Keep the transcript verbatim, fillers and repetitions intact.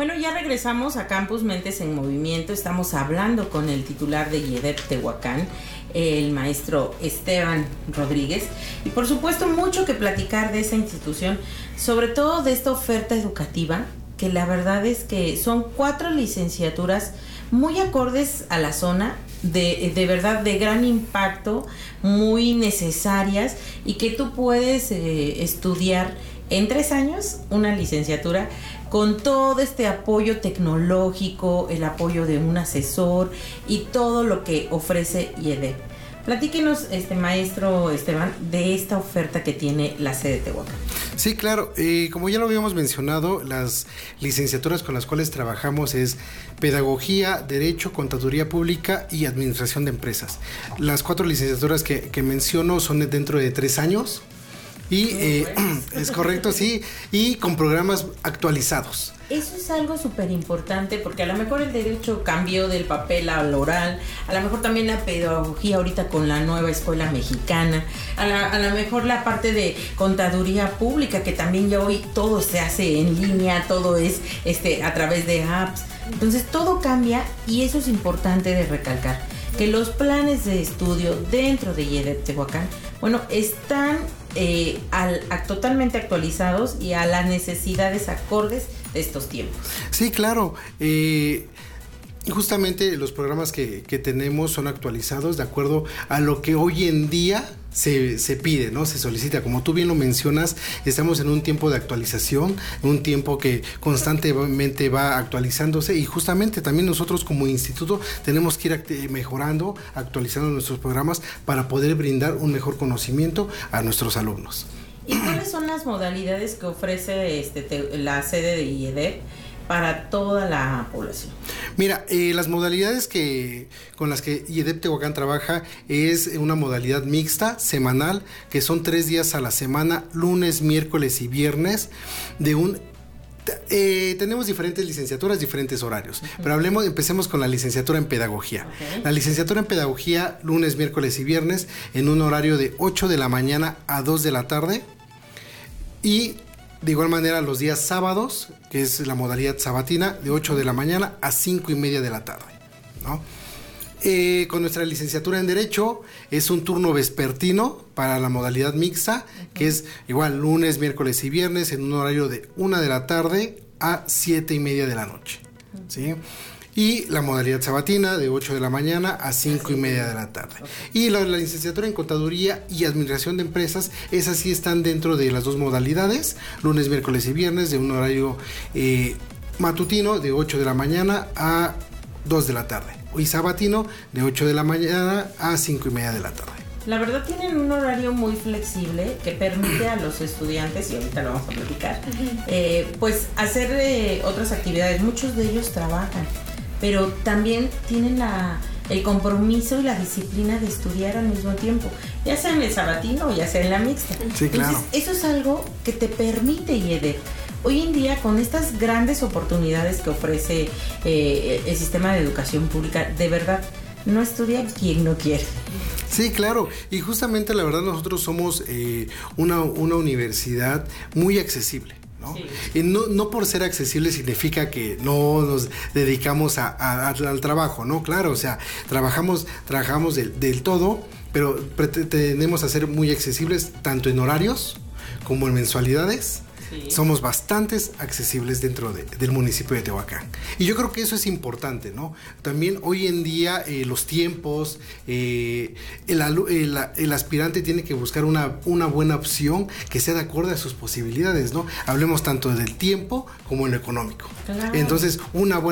Bueno, ya regresamos a Campus Mentes en Movimiento. Estamos hablando con el titular de I E D E P Tehuacán, el maestro Esteban Rodríguez. Y por supuesto, mucho que platicar de esa institución, sobre todo de esta oferta educativa, que la verdad es que son cuatro licenciaturas muy acordes a la zona, de, de verdad de gran impacto, muy necesarias, y que tú puedes eh, estudiar en tres años una licenciatura con todo este apoyo tecnológico, el apoyo de un asesor y todo lo que ofrece I E D E P. Platíquenos, este maestro Esteban, de esta oferta que tiene la sede de Tehuacán. Sí, claro. Eh, como ya lo habíamos mencionado, las licenciaturas con las cuales trabajamos es Pedagogía, Derecho, Contaduría Pública y Administración de Empresas. Las cuatro licenciaturas que, que menciono son dentro de tres años. Y eh, es correcto, sí, y con programas actualizados. Eso es algo súper importante, porque a lo mejor el derecho cambió del papel al oral, a lo mejor también la pedagogía ahorita con la nueva escuela mexicana, a, la, a lo mejor la parte de contaduría pública, que también ya hoy todo se hace en línea, todo es este a través de apps. Entonces todo cambia, y eso es importante de recalcar, que los planes de estudio dentro de I E D E P Tehuacán, bueno, están eh, al, a, totalmente actualizados y a las necesidades acordes de estos tiempos. Sí, claro. Eh, justamente los programas que, que tenemos son actualizados de acuerdo a lo que hoy en día se, se pide, ¿no? Se solicita. Como tú bien lo mencionas, estamos en un tiempo de actualización, un tiempo que constantemente va actualizándose, y justamente también nosotros como instituto tenemos que ir mejorando, actualizando nuestros programas para poder brindar un mejor conocimiento a nuestros alumnos. ¿Y cuáles son las modalidades que ofrece este, te, la sede de I E D E P para toda la población? Mira, eh, las modalidades que con las que I E D E P Tehuacán trabaja es una modalidad mixta, semanal, que son tres días a la semana, lunes, miércoles y viernes, de un... Eh, tenemos diferentes licenciaturas, diferentes horarios, uh-huh. pero hablemos, empecemos con la licenciatura en Pedagogía. Okay. La licenciatura en Pedagogía, lunes, miércoles y viernes, en un horario de ocho de la mañana a dos de la tarde, y de igual manera los días sábados, que es la modalidad sabatina, de ocho de la mañana a cinco y media de la tarde, ¿no? Eh, con nuestra licenciatura en Derecho es un turno vespertino para la modalidad mixta, uh-huh. que es igual lunes, miércoles y viernes en un horario de una de la tarde a siete y media de la noche, uh-huh. ¿sí? Y la modalidad sabatina de ocho de la mañana a cinco y media de la tarde. Okay. Y la, la licenciatura en Contaduría y Administración de Empresas, esas sí están dentro de las dos modalidades, lunes, miércoles y viernes, de un horario eh, matutino de ocho de la mañana a dos de la tarde. Y sabatino de ocho de la mañana a cinco y media de la tarde. La verdad tienen un horario muy flexible que permite a los estudiantes, y ahorita lo vamos a platicar, eh, pues hacer eh, otras actividades. Muchos de ellos trabajan, pero también tienen la, el compromiso y la disciplina de estudiar al mismo tiempo, ya sea en el sabatino o ya sea en la mixta. Sí, claro. Entonces, eso es algo que te permite I E D E P. Hoy en día, con estas grandes oportunidades que ofrece eh, el sistema de educación pública, de verdad, no estudia quien no quiere. Sí, claro, y justamente la verdad nosotros somos eh, una, una universidad muy accesible. ¿No? Sí. Y no, no por ser accesible significa que no nos dedicamos a, a, al trabajo, ¿no? Claro, o sea, trabajamos, trabajamos del, del todo, pero pretendemos hacer muy accesibles tanto en horarios como en mensualidades. Sí. Somos bastante accesibles dentro de, del municipio de Tehuacán. Y yo creo que eso es importante, ¿no? También hoy en día eh, los tiempos, eh, el, el, el aspirante tiene que buscar una, una buena opción que sea de acuerdo a sus posibilidades, ¿no? Hablemos tanto del tiempo como en lo económico. Claro. Entonces, una buena